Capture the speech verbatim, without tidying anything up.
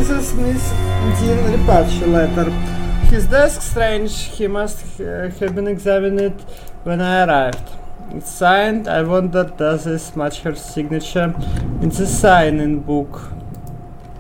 Missus Miss Dean departure letter. His desk strange, he must uh, have been examining it when I arrived. It's signed. I wonder does this match her signature in the signing book.